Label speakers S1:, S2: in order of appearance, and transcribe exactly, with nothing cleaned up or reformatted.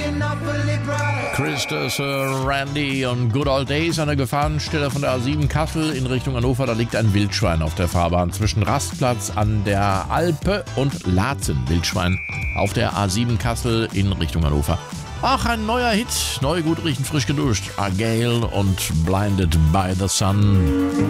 S1: Christopher Randy und Good Old Days an der Gefahrenstelle von der A sieben Kassel in Richtung Hannover. Da liegt ein Wildschwein auf der Fahrbahn zwischen Rastplatz an der Alpe und Laatzen. Wildschwein auf der A sieben Kassel in Richtung Hannover. Ach, ein neuer Hit. Neu, gut riechen, frisch geduscht. Agail und Blinded by the Sun.